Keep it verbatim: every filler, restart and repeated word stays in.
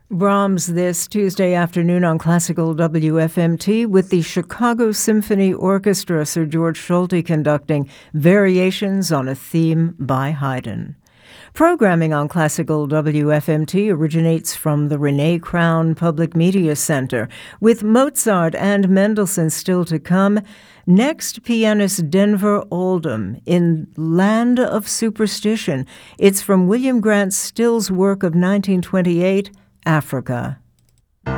Brahms this Tuesday afternoon on Classical W F M T with the Chicago Symphony Orchestra, Sir George Solti conducting Variations on a Theme by Haydn. Programming on Classical W F M T originates from the Renee Crown Public Media Center. With Mozart and Mendelssohn still to come, next pianist Denver Oldham in Land of Superstition. It's from William Grant Still's work of nineteen twenty-eight, Africa.